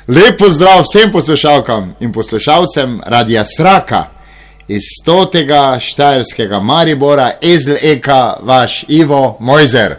Lep pozdrav vsem poslušalkam in poslušalcem Radia Sraka iz 100. štajerskega Maribora, Ezel Eka, vaš Ivo Mojzer.